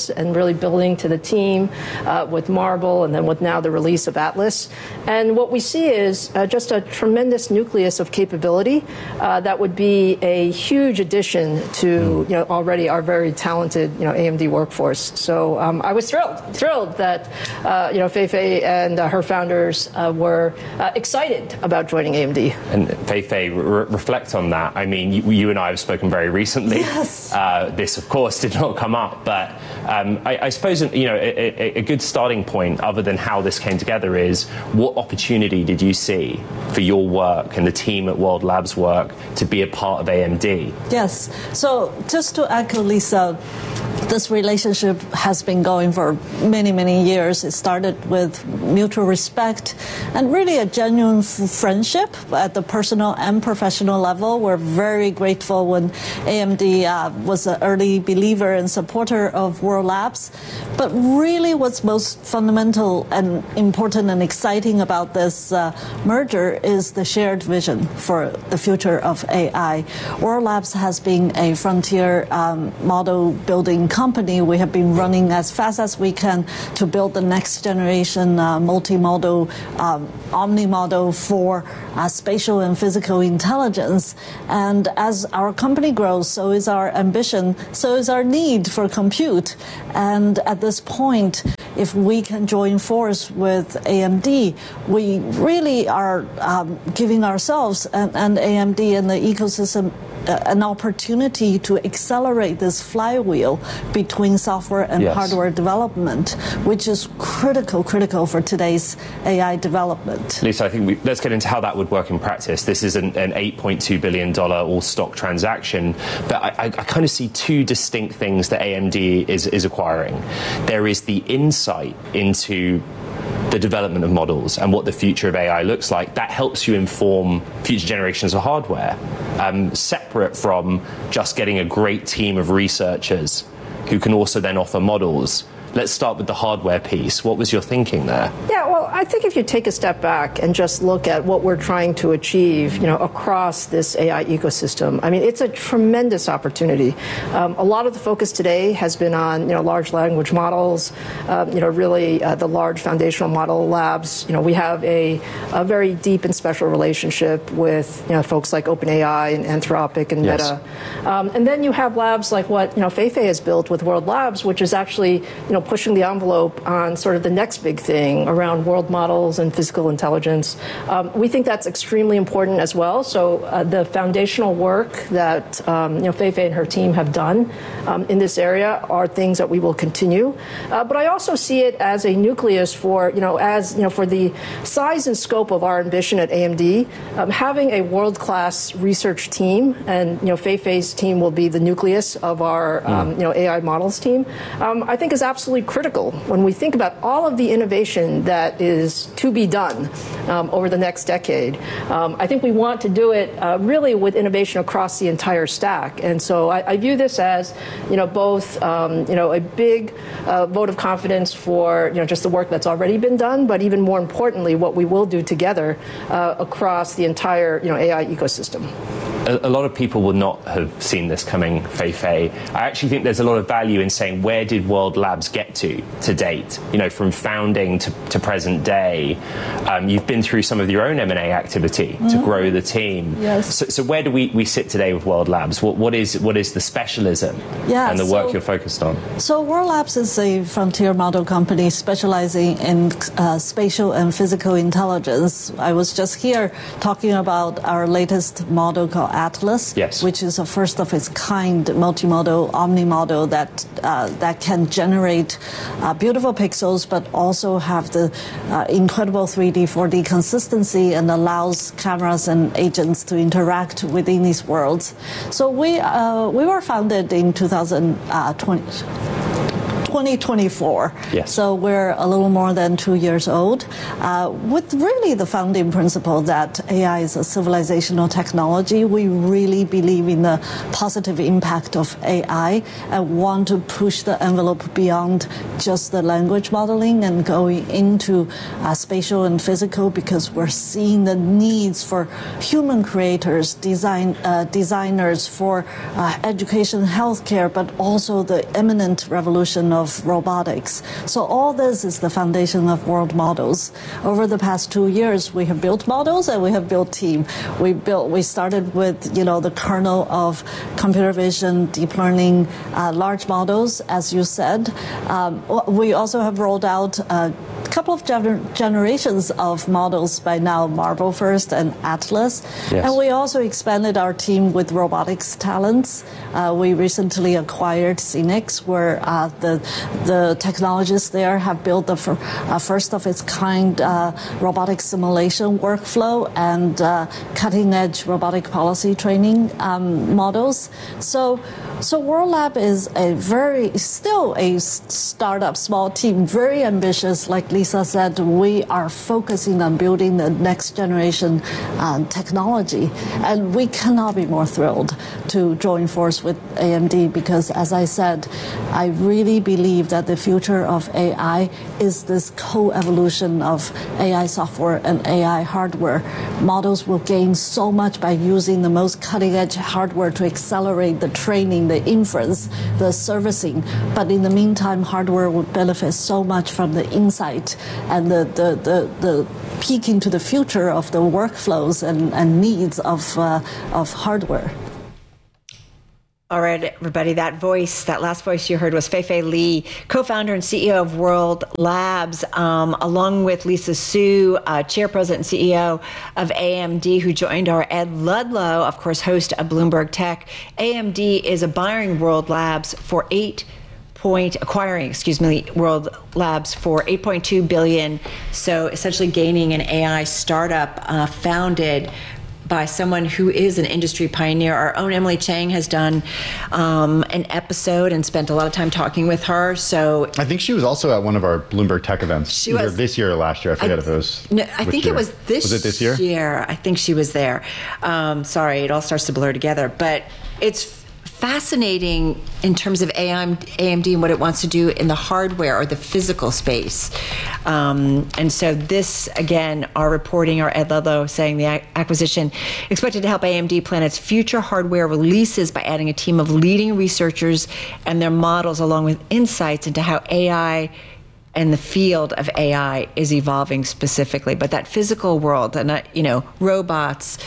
really building to the team uh, with Marble and then with now the release of Atlas. And what we see is uh, just a tremendous nucleus of capability uh, that would be a huge addition to you know already our very talented you know A M D workforce. So um, I was thrilled, thrilled that uh, you know Fei Fei and uh, her founders uh, were uh, excited about joining A M D. And Fei Fei, re- reflect on that. I mean, you, you and I have spoken very recently. Yes. Uh, this, of course, did not come up, but um, I, I suppose you know a, a, a good starting point, other than how this came together, is what opportunity did you see for your work and the team at World Labs work to be a part of A M D? Yes. So just to echo Lisa, this relationship has been going for many, many years. It started with mutual respect and really a genuine f- friendship at the personal and professional level. We're very grateful when A M D uh, was an early believer and supporter of World Labs. But really what's most fundamental and important and exciting about this uh, merger is the shared vision for the future of A I. World Labs has been a frontier um, model building company. We have been running as fast as we can to build the next generation uh, multimodal, um, omni-model for uh, spatial and physical intelligence. And as our company grows, so is our ambition, so is our need for compute. And at this point, if we can join force with A M D, we really are um, giving ourselves and, and A M D and the ecosystem an opportunity to accelerate this flywheel between software and yes. hardware development, which is critical, critical for today's A I development. Lisa, I think we, let's get into how that would work in practice. This is an, an eight point two billion dollars all-stock transaction, but I, I, I kind of see two distinct things that A M D is, is acquiring. There is the insight into the development of models and what the future of A I looks like. That helps you inform future generations of hardware, um, separate from just getting a great team of researchers who can also then offer models. Let's start with the hardware piece. What was your thinking there? Yeah, well, I think if you take a step back and just look at what we're trying to achieve, you know, across this A I ecosystem, I mean, it's a tremendous opportunity. Um, a lot of the focus today has been on, you know, large language models, um, you know, really uh, the large foundational model labs. You know, we have a, a very deep and special relationship with, you know, folks like OpenAI and Anthropic and yes. Meta. Um, and then you have labs like what, you know, Fei Fei has built with World Labs, which is actually, you know, pushing the envelope on sort of the next big thing around world models and physical intelligence. Um, we think that's extremely important as well. So uh, the foundational work that um, you know Fei Fei and her team have done um, in this area are things that we will continue. Uh, but I also see it as a nucleus for you know as you know for the size and scope of our ambition at A M D, um, having a world-class research team, and you know Fei Fei's team will be the nucleus of our um, you know A I models team. Um, I think is absolutely critical when we think about all of the innovation that is to be done um, over the next decade. Um, I think we want to do it uh, really with innovation across the entire stack. And so I, I view this as, you know, both, um, you know, a big uh, vote of confidence for, you know, just the work that's already been done, but even more importantly, what we will do together uh, across the entire, you know, A I ecosystem. A, a lot of people would not have seen this coming, Fei Fei. I actually think there's a lot of value in saying, where did World Labs get to to date? You know, from founding to, to present day. Um, you've been through some of your own M and A activity mm-hmm. to grow the team. Yes. So, so where do we, we sit today with World Labs? What, what is what is the specialism yeah, and the work so, you're focused on? So World Labs is a frontier model company specializing in uh, spatial and physical intelligence. I was just here talking about our latest model called Atlas, yes. which is a first of its kind multimodal omni-model that uh, that can generate uh, beautiful pixels, but also have the uh, incredible three D, four D consistency and allows cameras and agents to interact within these worlds. So we uh, we were founded in two thousand twenty. twenty twenty-four. Yes. So we're a little more than two years old, uh, with really the founding principle that A I is a civilizational technology. We really believe in the positive impact of A I and want to push the envelope beyond just the language modeling and going into uh, spatial and physical, because we're seeing the needs for human creators, design uh, designers, for uh, education, healthcare, but also the imminent revolution of of robotics. So all this is the foundation of world models. Over the past two years, we have built models and we have built team. We built. We started with, you know, the kernel of computer vision, deep learning, uh, large models, as you said. Um, we also have rolled out a couple of gener- generations of models by now, Marble first and Atlas. Yes. And we also expanded our team with robotics talents. Uh, we recently acquired Phoenix, where uh, the the technologists there have built the fir- uh, first of its kind uh, robotic simulation workflow and uh, cutting edge robotic policy training um, models. So, so World Lab is a very still a startup, small team, very ambitious. Like Lisa said, we are focusing on building the next generation um, technology, and we cannot be more thrilled to join force with A M D because, as I said, I really believe that the future of A I is this co-evolution of A I software and A I hardware. Models will gain so much by using the most cutting-edge hardware to accelerate the training, the inference, the servicing. But in the meantime, hardware will benefit so much from the insight and the, the, the, the peek into the future of the workflows and, and needs of, uh, of hardware. All right, everybody, that voice, that last voice you heard was Fei-Fei Li, co-founder and C E O of World Labs, um, along with Lisa Su, uh, chairperson and C E O of A M D, who joined our Ed Ludlow, of course, host of Bloomberg Tech. A M D is acquiring World Labs for eight point, acquiring, excuse me, World Labs for eight point two billion dollars. So essentially gaining an A I startup uh, founded by someone who is an industry pioneer. Our own Emily Chang has done um, an episode and spent a lot of time talking with her. So I think she was also at one of our Bloomberg Tech events, she either was, this year or last year. I forget I, if it was. No, I think year. it was this. Was it this year? Year, I think she was there. Um, sorry, it all starts to blur together, but it's fascinating in terms of A M D and what it wants to do in the hardware or the physical space. Um, and so this, again, our reporting, our Ed Ludlow saying the acquisition expected to help A M D plan its future hardware releases by adding a team of leading researchers and their models, along with insights into how A I and the field of A I is evolving specifically. But that physical world, and, you know, robots,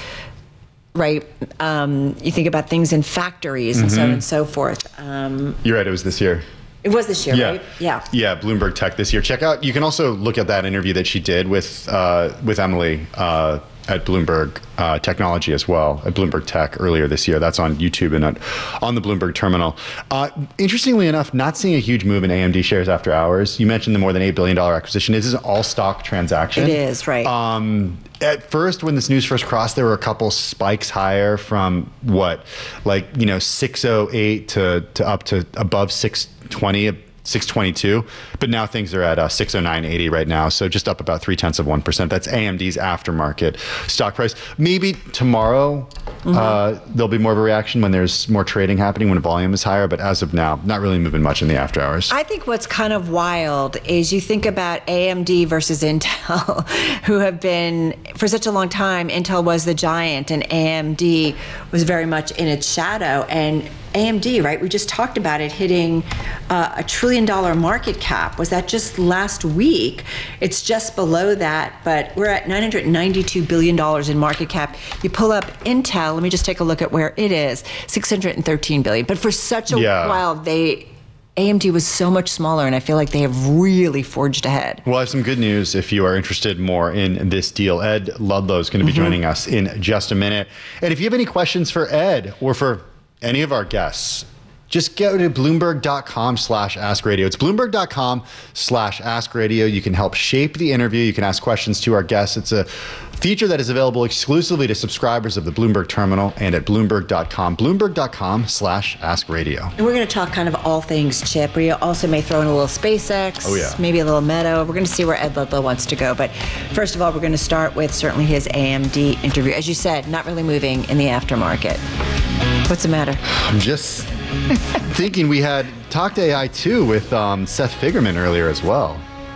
right? Um, you think about things in factories mm-hmm. and so on and so forth. Um, You're right, it was this year. It was this year, yeah. right? Yeah. Yeah, Bloomberg Tech this year. Check out, you can also look at that interview that she did with uh, with Emily uh, at Bloomberg uh, Technology as well, at Bloomberg Tech earlier this year. That's on YouTube and at, on the Bloomberg terminal. Uh, interestingly enough, not seeing a huge move in A M D shares after hours. You mentioned the more than eight billion dollars acquisition. This is an all-stock transaction. It is, right. Um, at first, when this news first crossed, there were a couple spikes higher from what, like, you know, six oh eight to, to up to above six twenty, six twenty-two. But now things are at uh, six oh nine eighty right now. So just up about three tenths of one percent. That's A M D's aftermarket stock price. Maybe tomorrow mm-hmm. uh, there'll be more of a reaction when there's more trading happening, when volume is higher. But as of now, not really moving much in the after hours. I think what's kind of wild is you think about A M D versus Intel, who have been, for such a long time, Intel was the giant and A M D was very much in its shadow. And A M D, right? We just talked about it hitting uh, a trillion dollar market cap. Was that just last week? It's just below that, but we're at nine hundred ninety-two billion dollars in market cap. You pull up Intel, let me just take a look at where it is, six hundred thirteen billion dollars. But for such a yeah. while, they A M D was so much smaller, and I feel like they have really forged ahead. Well, I have some good news if you are interested more in this deal. Ed Ludlow is going to be mm-hmm. joining us in just a minute. And if you have any questions for Ed or for any of our guests, just go to Bloomberg.com slash Ask Radio. It's Bloomberg.com slash Ask Radio. You can help shape the interview. You can ask questions to our guests. It's a feature that is available exclusively to subscribers of the Bloomberg terminal and at Bloomberg dot com. Bloomberg.com slash Ask Radio. And we're going to talk kind of all things chip. We also may throw in a little SpaceX, oh, yeah. maybe a little Meta. We're going to see where Ed Ludlow wants to go. But first of all, we're going to start with certainly his A M D interview. As you said, not really moving in the aftermarket. What's the matter? I'm just thinking we had talked A I too with um, Seth Figerman earlier as well.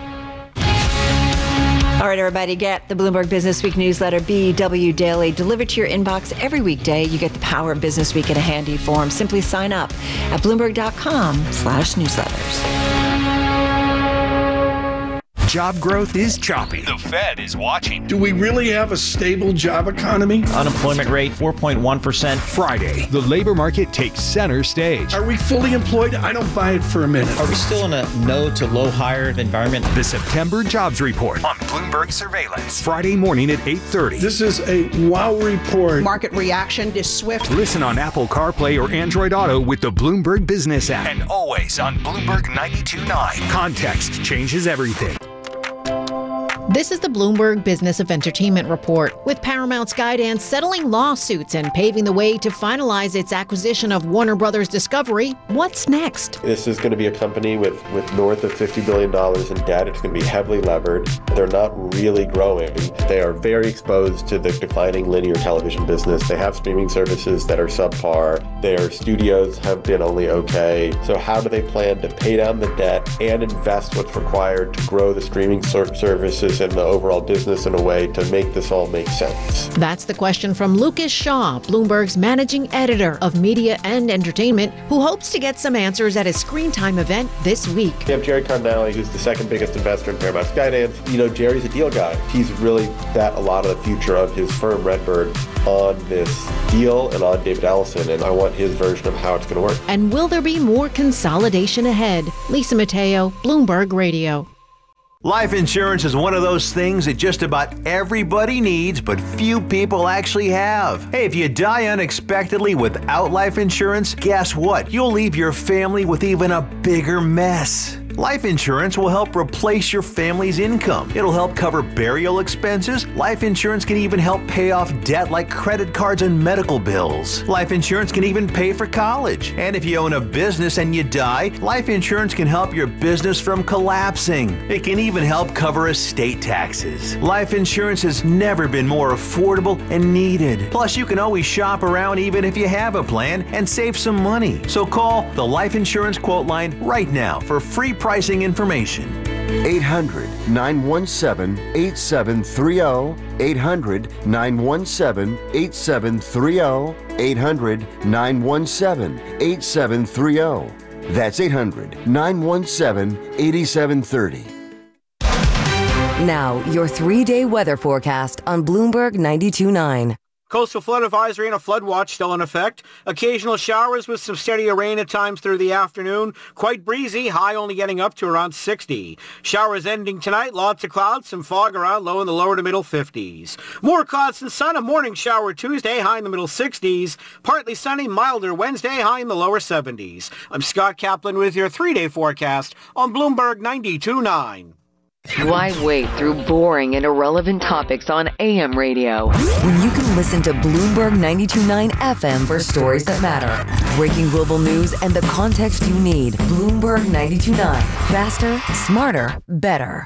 All right, everybody, get the Bloomberg Business Week newsletter, B W Daily, delivered to your inbox every weekday. You get the power of Business Week in a handy form. Simply sign up at Bloomberg.com slash newsletters. job growth is choppy. The Fed is watching. Do we really have a stable job economy? Unemployment rate four point one percent. Friday, the labor market takes center stage. Are we fully employed? I don't buy it for a minute. Are we still in a no to low hire environment? The September Jobs Report on Bloomberg Surveillance. Friday morning at eight thirty. This is a wow report. Market reaction is swift. Listen on Apple CarPlay or Android Auto with the Bloomberg Business app. And always on Bloomberg ninety-two point nine. Context changes everything. This is the Bloomberg Business of Entertainment Report. With Paramount Skydance settling lawsuits and paving the way to finalize its acquisition of Warner Brothers Discovery, what's next? This is going to be a company with, with north of fifty billion dollars in debt. It's going to be heavily levered. They're not really growing. They are very exposed to the declining linear television business. They have streaming services that are subpar. Their studios have been only okay. So how do they plan to pay down the debt and invest what's required to grow the streaming ser- services and the overall business in a way to make this all make sense? That's the question from Lucas Shaw, Bloomberg's managing editor of media and entertainment, who hopes to get some answers at a Screen Time event this week. You have Jerry Cardinale, who's the second biggest investor in Paramount Skydance. You know, Jerry's a deal guy. He's really bet a lot of the future of his firm, Redbird, on this deal and on David Ellison, and I want his version of how it's going to work. And will there be more consolidation ahead? Lisa Mateo, Bloomberg Radio. Life insurance is one of those things that just about everybody needs, but few people actually have. Hey, if you die unexpectedly without life insurance, guess what? You'll leave your family with even a bigger mess. Life insurance will help replace your family's income. It'll help cover burial expenses. Life insurance can even help pay off debt like credit cards and medical bills. Life insurance can even pay for college. And if you own a business and you die, life insurance can help your business from collapsing. It can even help cover estate taxes. Life insurance has never been more affordable and needed. Plus, you can always shop around even if you have a plan and save some money. So call the Life Insurance Quote Line right now for free pricing information. eight hundred, nine one seven, eight seven three zero. eight hundred, nine one seven, eight seven three zero. eight hundred, nine one seven, eight seven three zero. That's eight hundred, nine one seven, eight seven three zero. Now, your three-day weather forecast on Bloomberg ninety-two point nine. Coastal flood advisory and a flood watch still in effect. Occasional showers with some steadier rain at times through the afternoon. Quite breezy, high only getting up to around sixty. Showers ending tonight, lots of clouds, some fog around, low in the lower to middle fifties. More clouds and sun, a morning shower Tuesday, high in the middle sixties. Partly sunny, milder Wednesday, high in the lower seventies. I'm Scott Kaplan with your three-day forecast on Bloomberg ninety-two point nine. Why wait through boring and irrelevant topics on A M radio when you can listen to Bloomberg ninety-two point nine F M for stories that matter? Breaking global news and the context you need. Bloomberg ninety-two point nine. Faster, smarter, better.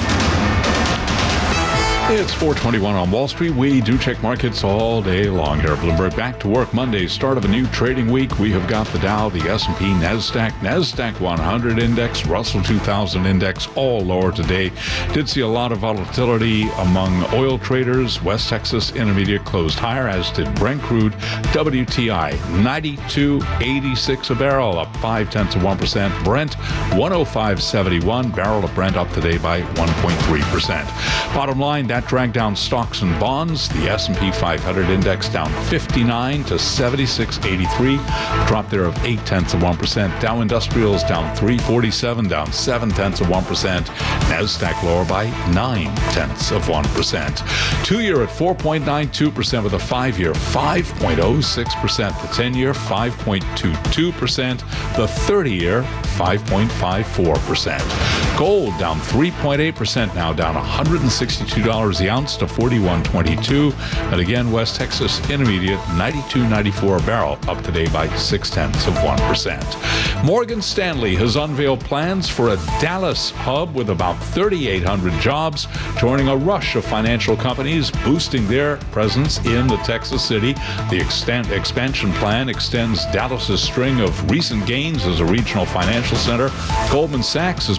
It's four twenty-one on Wall Street. We do check markets all day long here at Bloomberg. Back to work Monday, start of a new trading week. We have got the Dow, the S and P, NASDAQ, NASDAQ one hundred index, Russell two thousand index, all lower today. Did see a lot of volatility among oil traders. West Texas Intermediate closed higher, as did Brent crude. W T I, ninety-two eighty-six a barrel, up five tenths of one percent. Brent, one oh five seventy-one. Barrel of Brent up today by one point three percent. Bottom line, that dragged down stocks and bonds. The S and P five hundred index down fifty-nine to seventy-six eighty-three. Drop there of eight tenths of one percent. Dow Industrials down three forty-seven, down seven tenths of one percent. NASDAQ lower by nine tenths of one percent. Two-year at four point nine two percent with a five-year five point oh six percent. The ten-year five point two two percent. The thirty-year five point five four percent. Gold down three point eight percent now, down one hundred sixty-two dollars the ounce to forty-one twenty-two. And again, West Texas Intermediate ninety-two ninety-four a barrel, up today by six tenths of one percent. Morgan Stanley has unveiled plans for a Dallas hub with about thirty-eight hundred jobs, joining a rush of financial companies boosting their presence in the Texas city. The extent, expansion plan extends Dallas's string of recent gains as a regional financial center. Goldman Sachs is building a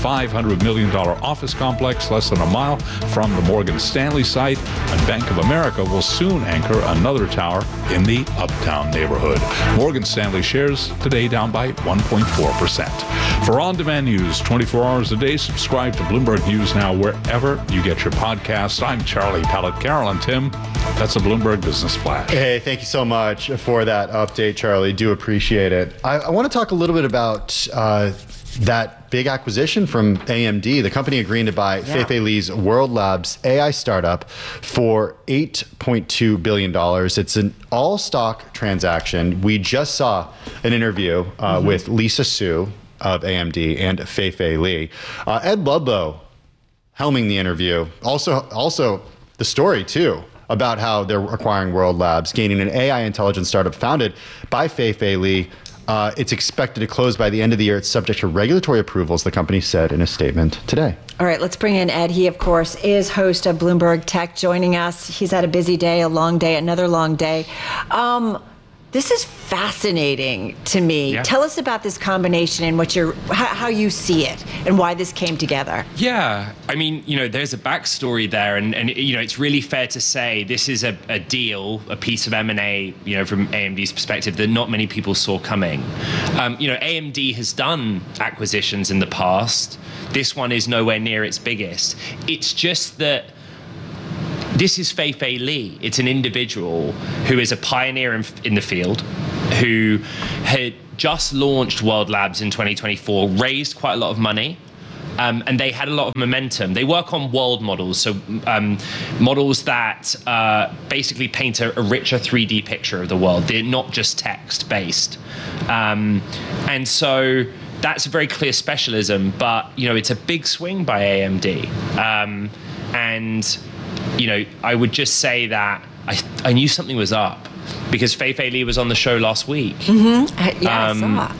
five hundred million dollars office complex less than a mile from the Morgan Stanley site, and Bank of America will soon anchor another tower in the Uptown neighborhood. Morgan Stanley shares today down by one point four percent. For on-demand news twenty-four hours a day, subscribe to Bloomberg News Now wherever you get your podcasts. I'm Charlie Pallett. Carol and Tim, that's a Bloomberg Business Flash. Hey, thank you so much for that update, Charlie. Do appreciate it. I, I want to talk a little bit about uh, that big acquisition from A M D, the company agreeing to buy Yeah. Fei-Fei Li's World Labs A I startup for eight point two billion dollars. It's an all-stock transaction. We just saw an interview uh, Mm-hmm. with Lisa Su of A M D and Fei-Fei Li. Uh, Ed Ludlow helming the interview. Also, also the story, too, about how they're acquiring World Labs, gaining an A I intelligence startup founded by Fei-Fei Li. Uh, it's expected to close by the end of the year. It's subject to regulatory approvals, the company said in a statement today. All right, let's bring in Ed. He, of course, is host of Bloomberg Tech, joining us. He's had a busy day, a long day, another long day. Um, this is fascinating to me. Yeah. Tell us about this combination and what you're, how, how you see it and why this came together. Yeah, I mean, you know, there's a backstory there, and, and you know, it's really fair to say this is a, a deal, a piece of M and A, you know, from A M D's perspective that not many people saw coming. Um, you know, A M D has done acquisitions in the past. This one is nowhere near its biggest. It's just that this is Fei-Fei Li. It's an individual who is a pioneer in, in the field, who had just launched World Labs in twenty twenty-four, raised quite a lot of money, um, and they had a lot of momentum. They work on world models, so um, models that uh, basically paint a, a richer three D picture of the world. They're not just text-based. Um, and so that's a very clear specialism, but you know, it's a big swing by A M D. Um, and you know, I would just say that I, I knew something was up because Fei-Fei Li was on the show last week. Mm-hmm. I, yeah, Um, I saw.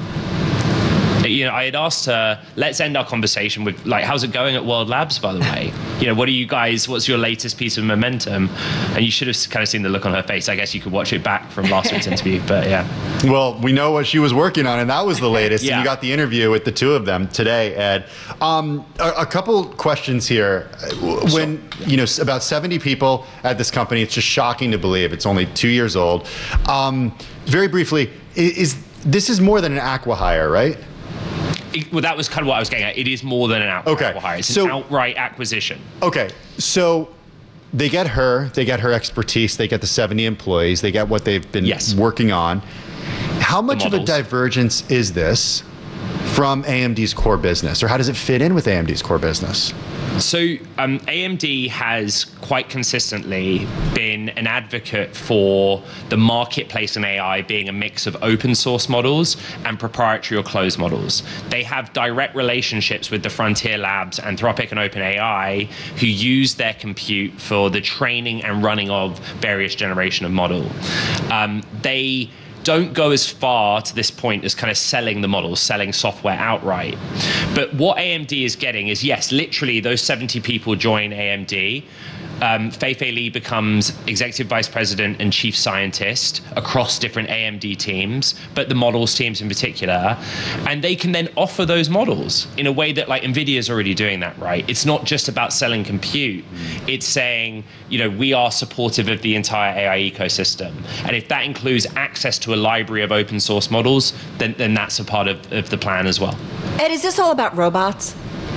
You know, I had asked her, let's end our conversation with, like, how's it going at World Labs, by the way? You know, what are you guys, what's your latest piece of momentum? And you should have kind of seen the look on her face. I guess you could watch it back from last week's interview, but yeah. Well, we know what she was working on, and that was the latest. Yeah. And you got the interview with the two of them today, Ed. Um, a, a couple questions here. When, you know, about seventy people at this company, it's just shocking to believe. It's only two years old. Um, very briefly, is, is this is more than an acqui-hire, right? It, well, that was kind of what I was getting at. It is more than an outright Okay. acqui-hire. It's So- an outright acquisition. Okay, so they get her, they get her expertise, they get the seventy employees, they get what they've been Yes. working on. How much of a models. divergence is this from A M D's core business, or how does it fit in with A M D's core business? So um, A M D has quite consistently been an advocate for the marketplace in A I being a mix of open source models and proprietary or closed models. They have direct relationships with the Frontier Labs, Anthropic, and OpenAI, who use their compute for the training and running of various generation of model. Um, they don't go as far to this point as kind of selling the models, selling software outright. But what A M D is getting is, yes, literally those seventy people join A M D. Um, Fei-Fei Li becomes executive vice president and chief scientist across different A M D teams, but the models teams in particular. And they can then offer those models in a way that, like, NVIDIA's already doing that, right? It's not just about selling compute. It's saying, you know, we are supportive of the entire A I ecosystem. And if that includes access to a library of open source models, then, then that's a part of, of the plan as well. Ed, is this all about robots?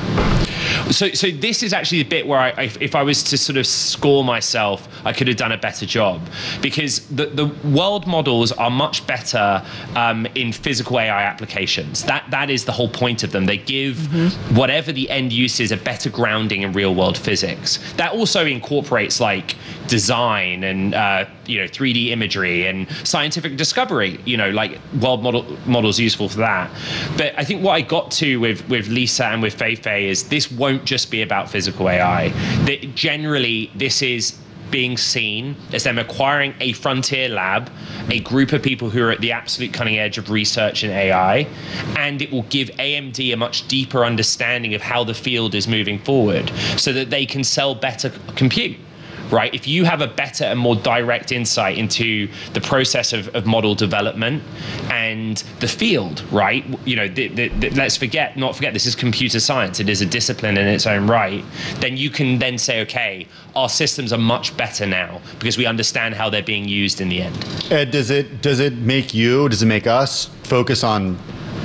So, so this is actually the bit where I, if, if I was to sort of score myself, I could have done a better job, because the, the world models are much better um, in physical A I applications. That that is the whole point of them. They give mm-hmm. whatever the end use is a better grounding in real world physics. That also incorporates like design and uh, you know three D imagery and scientific discovery. You know, like world model models useful for that. But I think what I got to with with Lisa and with Fei-Fei is this won't just be about physical A I. That generally this is being seen as them acquiring a frontier lab, a group of people who are at the absolute cutting edge of research in A I, and it will give A M D a much deeper understanding of how the field is moving forward so that they can sell better compute. right? If you have a better and more direct insight into the process of, of model development and the field, right? You know, the, the, the, let's forget, not forget, this is computer science. It is a discipline in its own right. Then you can then say, okay, our systems are much better now because we understand how they're being used in the end. Ed, does it does it make you, does it make us focus on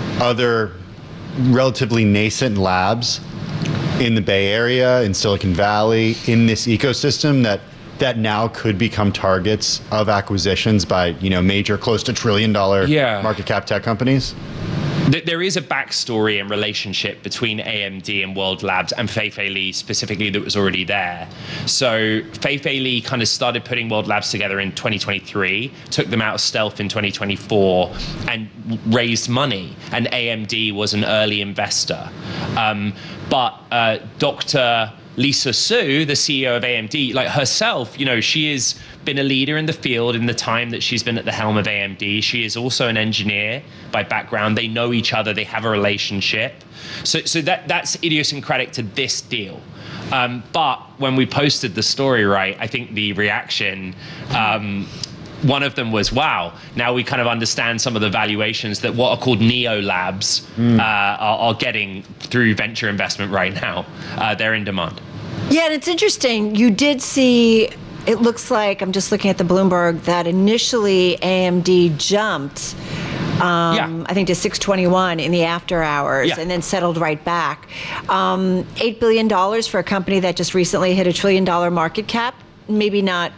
other relatively nascent labs in the Bay Area, in Silicon Valley, in this ecosystem that that now could become targets of acquisitions by, you know, major close to trillion dollar Yeah. market cap tech companies? Th- There is a backstory and relationship between A M D and World Labs and Fei-Fei Li specifically that was already there. So Fei-Fei Li kind of started putting World Labs together in twenty twenty-three, took them out of stealth in twenty twenty-four, and raised money. And A M D was an early investor. Um, but uh, Doctor Lisa Su, the C E O of A M D, like herself, you know, she has been a leader in the field in the time that she's been at the helm of A M D. She is also an engineer by background. They know each other. They have a relationship. So, so that that's idiosyncratic to this deal. Um, but when we posted the story, right, I think the reaction, um, one of them was, wow, now we kind of understand some of the valuations that what are called neo labs mm. uh, are, are getting through venture investment right now. Uh, they're in demand. Yeah, and it's interesting. You did see, it looks like, I'm just looking at the Bloomberg, that initially A M D jumped, um, yeah. I think, to six twenty-one in the after hours, yeah. and then settled right back. Um, eight billion dollars for a company that just recently hit a trillion dollar market cap, maybe not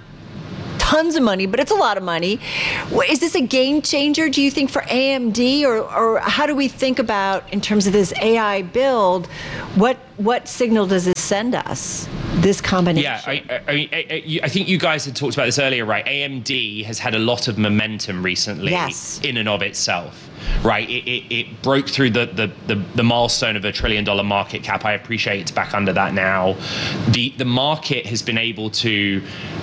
tons of money, but it's a lot of money. Is this a game changer, do you think, for A M D, or, or how do we think about, in terms of this A I build, what what signal does it send us, this combination? Yeah, I, I mean, I, I think you guys had talked about this earlier, right? A M D has had a lot of momentum recently, yes. in and of itself. Right, it, it, it broke through the, the, the, the milestone of a trillion dollar market cap. I appreciate it's back under that now. The the market has been able to